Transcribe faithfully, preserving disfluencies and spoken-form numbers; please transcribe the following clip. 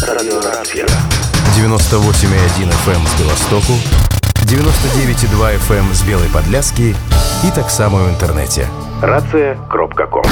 радиорацыя. девяносто восемь и один эф эм з Беластоку, девяносто девять и два эф эм з Белой Подляски и так само в интернете. рацыя кропка ком.